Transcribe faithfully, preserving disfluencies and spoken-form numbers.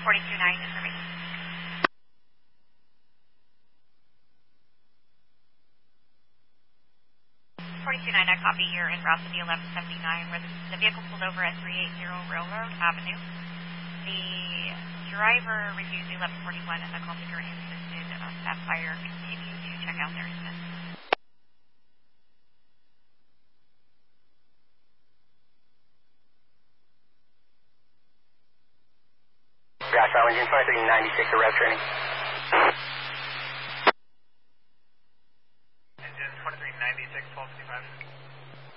forty-two nine information. forty-two nine, I copy. You're en route to the eleven seventy-nine, where the, the vehicle pulled over at three eighty Railroad Avenue. The driver refused the eleven forty-one, and the call taker insisted uh, that fire continue to check out their incident. Gosh, Island, Engine twenty-three ninety-six, the rev training.